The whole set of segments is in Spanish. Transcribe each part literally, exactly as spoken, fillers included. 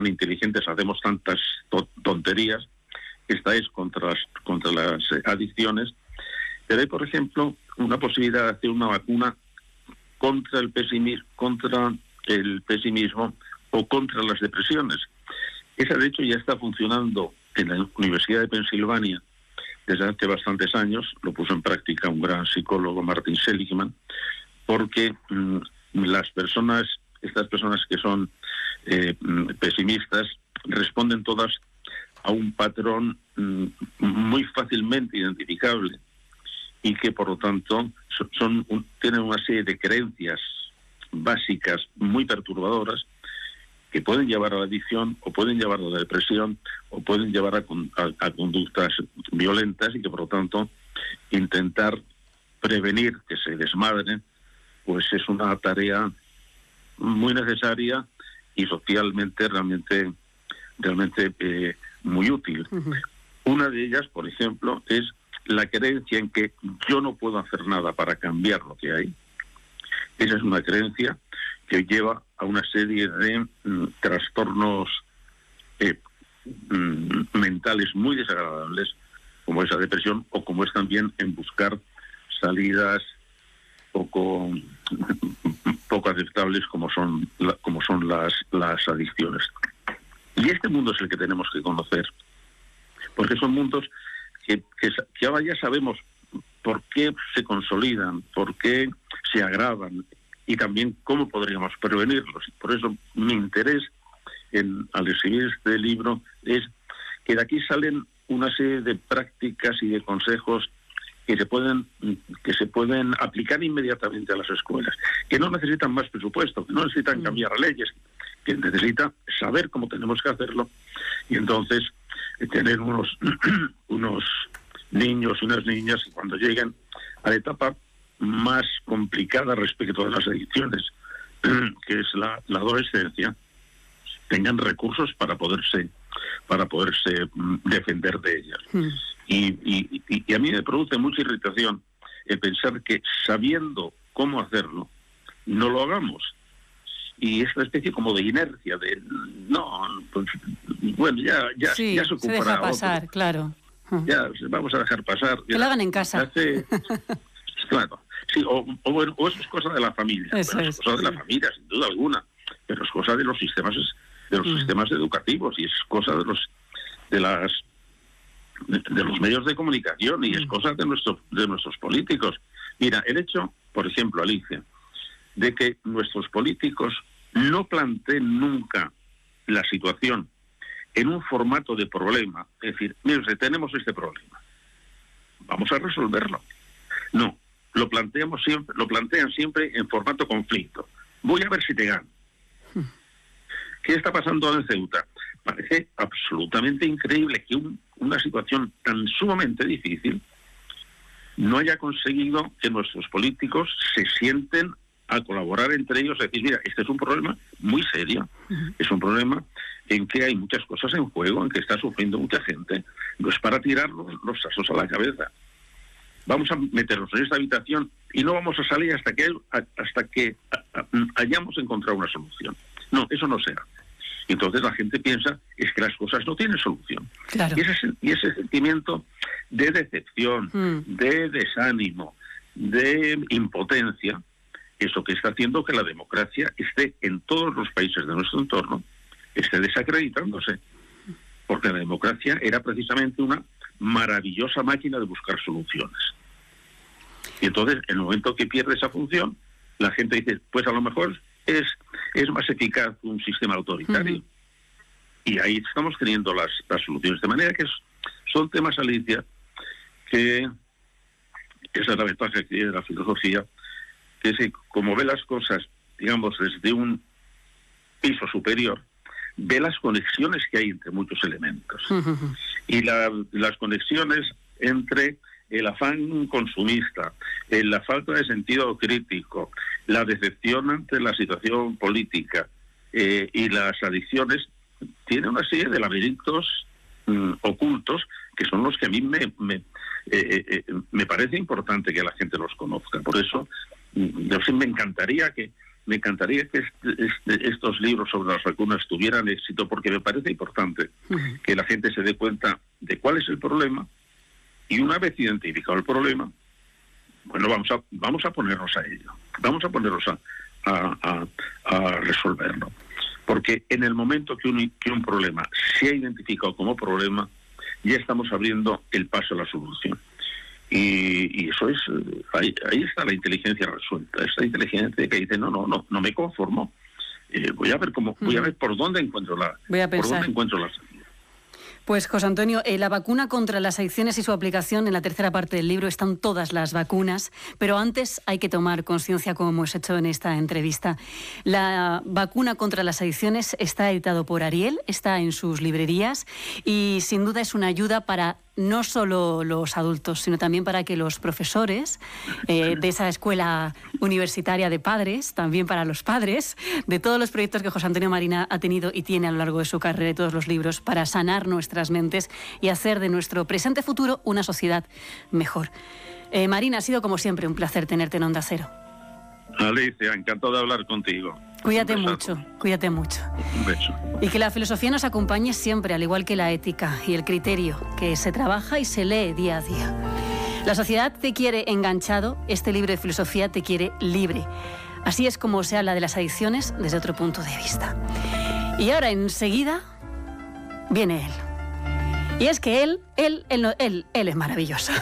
inteligentes hacemos tantas to- tonterías. Esta es contra las, contra las eh, adicciones. Pero hay, por ejemplo, una posibilidad de hacer una vacuna contra el pesimismo, contra el pesimismo o contra las depresiones. Esa, de hecho, ya está funcionando en la Universidad de Pensilvania desde hace bastantes años. Lo puso en práctica un gran psicólogo, Martin Seligman, porque mmm, las personas, estas personas que son eh, pesimistas, responden todas a un patrón mmm, muy fácilmente identificable y que, por lo tanto, son, son un, tienen una serie de creencias básicas muy perturbadoras que pueden llevar a la adicción o pueden llevar a la depresión o pueden llevar a, a, a conductas violentas, y que, por lo tanto, intentar prevenir que se desmadren pues es una tarea muy necesaria y socialmente realmente realmente eh, muy útil. Uh-huh. Una de ellas, por ejemplo, es la creencia en que yo no puedo hacer nada para cambiar lo que hay. Esa es una creencia que lleva a una serie de mm, trastornos eh, mm, mentales muy desagradables, como esa depresión, o como es también en buscar salidas poco poco aceptables, como son la, como son las las adicciones. Y este mundo es el que tenemos que conocer, porque son mundos que, que, que ahora ya sabemos por qué se consolidan, por qué se agravan y también cómo podríamos prevenirlos. Por eso mi interés en, al escribir este libro es que de aquí salen una serie de prácticas y de consejos que se pueden que se pueden aplicar inmediatamente a las escuelas, que no necesitan más presupuesto, que no necesitan cambiar leyes, que necesitan saber cómo tenemos que hacerlo, y entonces tener unos unos niños y unas niñas que cuando lleguen a la etapa más complicada respecto a las adicciones, que es la, la adolescencia, tengan recursos para poderse para poderse defender de ellas. Mm. Y, y, y a mí me produce mucha irritación el pensar que, sabiendo cómo hacerlo, no lo hagamos. Y es una especie como de inercia, de no, pues, bueno, ya, ya, sí, ya se ocupará. Se deja pasar, otro. Claro. Ya, vamos a dejar pasar. Que lo hagan en casa. Hace, claro, sí, o, o, bueno, o eso es cosa de la familia. Eso bueno, es, es cosa sí. de la familia, sin duda alguna, pero es cosa de los sistemas de los mm. sistemas educativos, y es cosa de los de las de, de los medios de comunicación, y mm. es cosa de nuestros de nuestros políticos. Mira, el hecho, por ejemplo, Alicia, de que nuestros políticos no planteen nunca la situación en un formato de problema, es decir, mire, tenemos este problema, vamos a resolverlo. No, lo planteamos siempre, lo plantean siempre en formato conflicto. Voy a ver si te gano. ¿Qué está pasando en Ceuta? Parece absolutamente increíble que un, una situación tan sumamente difícil no haya conseguido que nuestros políticos se sienten a colaborar entre ellos, a decir, mira, este es un problema muy serio, uh-huh. es un problema en que hay muchas cosas en juego, en que está sufriendo mucha gente, no es para tirar los, los sasos a la cabeza. Vamos a meternos en esta habitación y no vamos a salir hasta que hasta que hayamos encontrado una solución. No, eso no será. Entonces la gente piensa es que las cosas no tienen solución. Claro. Y, ese, y ese sentimiento de decepción, mm. de desánimo, de impotencia, eso que está haciendo que la democracia esté en todos los países de nuestro entorno, esté desacreditándose. Porque la democracia era precisamente una maravillosa máquina de buscar soluciones. Y entonces, en el momento que pierde esa función, la gente dice, pues a lo mejor es, es más eficaz un sistema autoritario. Uh-huh. Y ahí estamos teniendo las, las soluciones. De manera que es, son temas, Alicia, que esa es la ventaja que tiene la filosofía, que es que como ve las cosas, digamos, desde un piso superior, ve las conexiones que hay entre muchos elementos. Uh-huh. Y la, las conexiones entre el afán consumista, la falta de sentido crítico, la decepción ante la situación política eh, y las adicciones, tiene una serie de laberintos mm, ocultos que son los que a mí me, me, eh, eh, me parece importante que la gente los conozca. Por eso, yo sí me encantaría que, me encantaría que este, este, estos libros sobre las vacunas tuvieran éxito, porque me parece importante uh-huh. que la gente se dé cuenta de cuál es el problema, y una vez identificado el problema, bueno, vamos a vamos a ponernos a ello, vamos a ponernos a, a, a, a resolverlo. Porque en el momento que un, que un problema se ha identificado como problema, ya estamos abriendo el paso a la solución. Y, y eso es, ahí, ahí está la inteligencia resuelta, esta inteligencia que dice, no, no, no, no me conformo, eh, voy a ver cómo, voy a ver por dónde encuentro la, voy a por dónde encuentro la salida. Pues José Antonio, eh, la vacuna contra las adicciones y su aplicación, en la tercera parte del libro están todas las vacunas, pero antes hay que tomar conciencia, como hemos hecho en esta entrevista. La vacuna contra las adicciones está editado por Ariel, está en sus librerías y sin duda es una ayuda para no solo los adultos, sino también para que los profesores eh, de esa escuela universitaria de padres, también para los padres, de todos los proyectos que José Antonio Marina ha tenido y tiene a lo largo de su carrera y todos los libros, para sanar nuestras mentes y hacer de nuestro presente futuro una sociedad mejor. Eh, Marina, ha sido como siempre un placer tenerte en Onda Cero. Alicia, encantado de hablar contigo. Cuídate mucho, cuídate mucho. Un beso. Y que la filosofía nos acompañe siempre, al igual que la ética y el criterio, que se trabaja y se lee día a día. La sociedad te quiere enganchado, este libro de filosofía te quiere libre. Así es como se habla de las adicciones desde otro punto de vista. Y ahora enseguida viene él. Y es que él, él, él, él, él, él es maravilloso.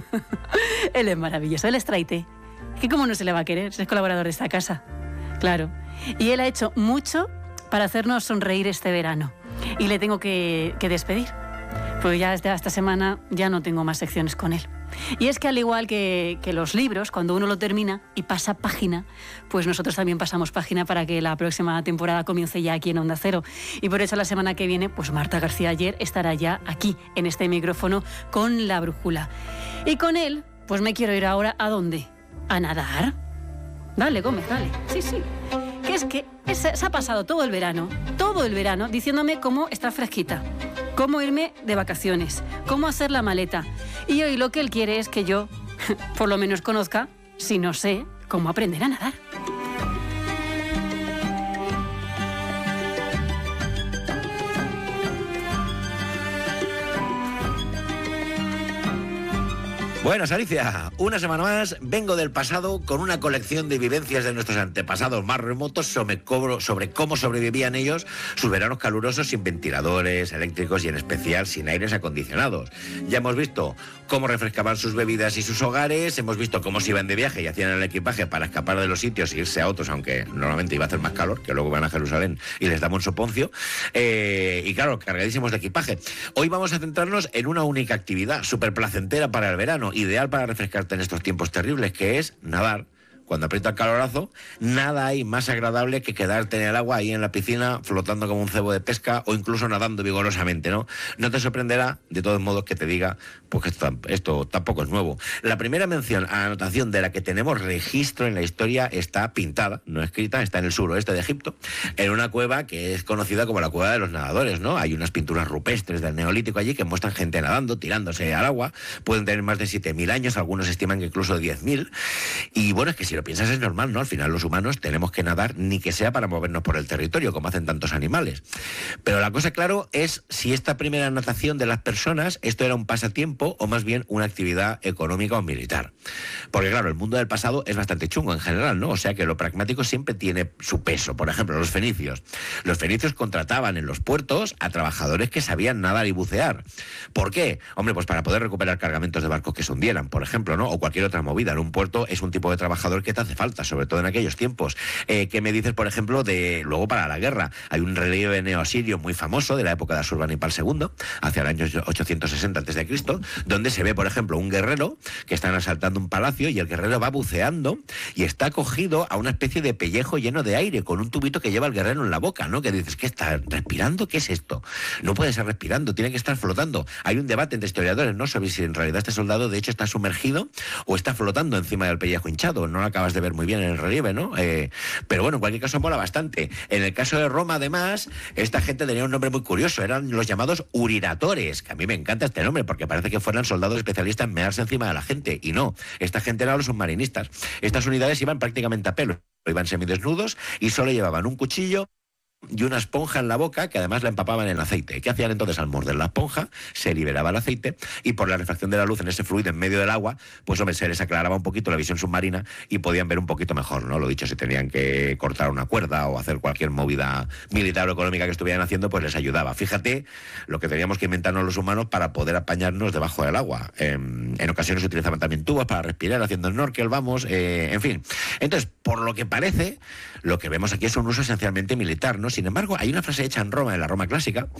Él es maravilloso, él es Traité. ¿Que cómo no se le va a querer? Es colaborador de esta casa. Claro. Y él ha hecho mucho para hacernos sonreír este verano. Y le tengo que, que despedir. Pues ya desde esta semana ya no tengo más secciones con él. Y es que al igual que, que los libros, cuando uno lo termina y pasa página, pues nosotros también pasamos página para que la próxima temporada comience ya aquí en Onda Cero. Y por eso la semana que viene, pues Marta García Ayer estará ya aquí, en este micrófono, con La Brújula. Y con él, pues me quiero ir ahora, ¿a dónde? ¿A nadar? Dale, Gómez, dale. Sí, sí. Que es que se, se ha pasado todo el verano, todo el verano, diciéndome cómo estar fresquita, cómo irme de vacaciones, cómo hacer la maleta. Y hoy lo que él quiere es que yo, por lo menos, conozca, si no sé, cómo aprender a nadar. Buenas, Alicia. Una semana más vengo del pasado con una colección de vivencias de nuestros antepasados más remotos sobre cómo, sobre cómo sobrevivían ellos sus veranos calurosos sin ventiladores eléctricos y en especial sin aires acondicionados. Ya hemos visto cómo refrescaban sus bebidas y sus hogares, hemos visto cómo se iban de viaje y hacían el equipaje para escapar de los sitios e irse a otros, aunque normalmente iba a hacer más calor, que luego van a Jerusalén y les damos un soponcio. Eh, y claro, cargadísimos de equipaje. Hoy vamos a centrarnos en una única actividad súper placentera para el verano, ideal para refrescarte en estos tiempos terribles, que es nadar. Cuando aprieta el calorazo, nada hay más agradable que quedarte en el agua, ahí en la piscina, flotando como un cebo de pesca o incluso nadando vigorosamente, ¿no? No te sorprenderá, de todos modos, que te diga pues que esto, esto tampoco es nuevo. La primera mención a la natación de la que tenemos registro en la historia está pintada, no escrita, está en el suroeste de Egipto, en una cueva que es conocida como la cueva de los nadadores, ¿no? Hay unas pinturas rupestres del Neolítico allí que muestran gente nadando, tirándose al agua, pueden tener más de siete mil años, algunos estiman que incluso diez mil, y bueno, es que si lo piensas es normal, ¿no? Al final los humanos tenemos que nadar, ni que sea para movernos por el territorio, como hacen tantos animales. Pero la cosa, claro, es si esta primera natación de las personas, esto era un pasatiempo o más bien una actividad económica o militar. Porque claro, el mundo del pasado es bastante chungo en general, ¿no? O sea que lo pragmático siempre tiene su peso. Por ejemplo, los fenicios. Los fenicios contrataban en los puertos a trabajadores que sabían nadar y bucear. ¿Por qué? Hombre, pues para poder recuperar cargamentos de barcos que se hundieran, por ejemplo, ¿no? O cualquier otra movida. En un puerto es un tipo de trabajador que te hace falta, sobre todo en aquellos tiempos. Eh, ¿Qué me dices, por ejemplo, de luego para la guerra? Hay un relieve neoasirio muy famoso de la época de Asurbanipal segundo, hacia el año ochocientos sesenta antes de Cristo, donde se ve, por ejemplo, un guerrero que están asaltando un palacio y el guerrero va buceando y está cogido a una especie de pellejo lleno de aire con un tubito que lleva el guerrero en la boca, ¿no? Que dices, ¿qué está respirando? ¿Qué es esto? No puede ser respirando, tiene que estar flotando. Hay un debate entre historiadores, ¿no? Sobre si en realidad este soldado de hecho está sumergido o está flotando encima del pellejo hinchado. No lo acabas de ver muy bien en el relieve, ¿no? Eh, pero bueno, en cualquier caso mola bastante. En el caso de Roma, además, esta gente tenía un nombre muy curioso, eran los llamados uriratores, que a mí me encanta este nombre porque parece que fueran soldados especialistas en mearse encima de la gente, y no, esta gente eran los submarinistas. Estas unidades iban prácticamente a pelo. iban semidesnudos y solo llevaban un cuchillo y una esponja en la boca, que además la empapaban en aceite. ¿Qué hacían entonces? Al morder la esponja se liberaba el aceite y por la refracción de la luz en ese fluido en medio del agua, pues hombre, se les aclaraba un poquito la visión submarina y podían ver un poquito mejor, ¿no? Lo dicho, si tenían que cortar una cuerda o hacer cualquier movida militar o económica que estuvieran haciendo, pues les ayudaba. Fíjate lo que teníamos que inventarnos los humanos para poder apañarnos debajo del agua. Eh, en ocasiones se utilizaban también tubos para respirar, haciendo snorkel, vamos, eh, en fin. Entonces, por lo que parece, lo que vemos aquí es un uso esencialmente militar, ¿no? Sin embargo, hay una frase hecha en Roma, en la Roma clásica,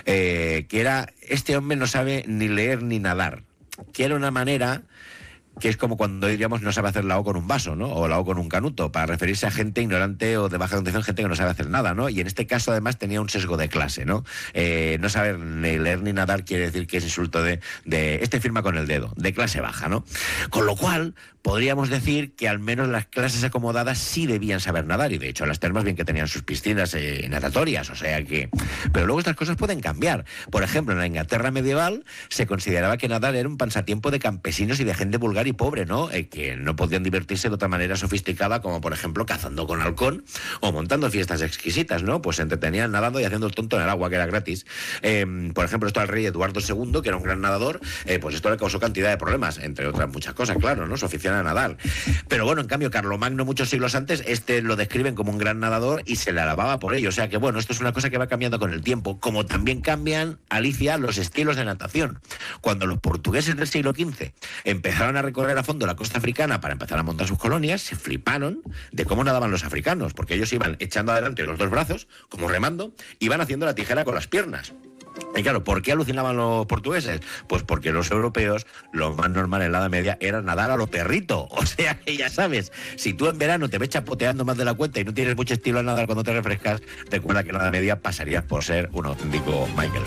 eh, que era: este hombre no sabe ni leer ni nadar, que era una manera que es como cuando diríamos no sabe hacer la O con un vaso, ¿no? O la O con un canuto, para referirse a gente ignorante o de baja condición, gente que no sabe hacer nada, ¿no? Y en este caso, además, tenía un sesgo de clase, ¿no? Eh, no saber ni leer ni nadar quiere decir que es insulto de, de... Este firma con el dedo, de clase baja, ¿no? Con lo cual, podríamos decir que al menos las clases acomodadas sí debían saber nadar, y de hecho las termas bien que tenían sus piscinas eh, natatorias, o sea que... Pero luego estas cosas pueden cambiar. Por ejemplo, en la Inglaterra medieval se consideraba que nadar era un pasatiempo de campesinos y de gente vulgar y pobre, ¿no? Eh, que no podían divertirse de otra manera sofisticada, como por ejemplo cazando con halcón o montando fiestas exquisitas, ¿no? Pues se entretenían nadando y haciendo el tonto en el agua, que era gratis. Eh, por ejemplo, esto al rey Eduardo segundo, que era un gran nadador, eh, pues esto le causó cantidad de problemas, entre otras muchas cosas, claro, ¿no? Su afición a nadar. Pero bueno, en cambio, Carlomagno, muchos siglos antes, este lo describen como un gran nadador y se le alababa por ello. O sea que bueno, esto es una cosa que va cambiando con el tiempo, como también cambian, Alicia, los estilos de natación. Cuando los portugueses del siglo quince empezaron a recorrer a fondo la costa africana para empezar a montar sus colonias, se fliparon de cómo nadaban los africanos, porque ellos iban echando adelante los dos brazos, como remando, iban haciendo la tijera con las piernas. Y claro, ¿por qué alucinaban los portugueses? Pues porque los europeos, lo más normal en la Edad Media era nadar a lo perrito. O sea que ya sabes, si tú en verano te ves chapoteando más de la cuenta y no tienes mucho estilo a nadar cuando te refrescas, recuerda que en la Edad Media pasarías por ser un auténtico Michael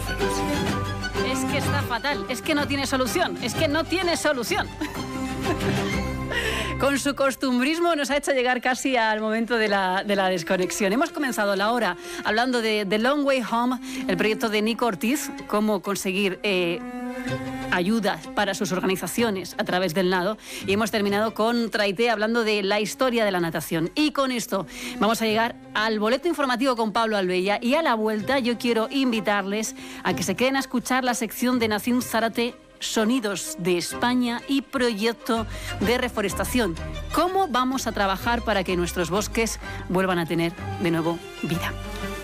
Phelps. Es que está fatal, es que no tiene solución, es que no tiene solución. Con su costumbrismo nos ha hecho llegar casi al momento de la, de la desconexión. Hemos comenzado la hora hablando de The Long Way Home, el proyecto de Nico Ortiz, cómo conseguir eh, ayudas para sus organizaciones a través del nado. Y hemos terminado con Traité hablando de la historia de la natación. Y con esto vamos a llegar al boleto informativo con Pablo Albella. Y a la vuelta yo quiero invitarles a que se queden a escuchar la sección de Nación Zárate, Sonidos de España y Proyecto de Reforestación. ¿Cómo vamos a trabajar para que nuestros bosques vuelvan a tener de nuevo vida?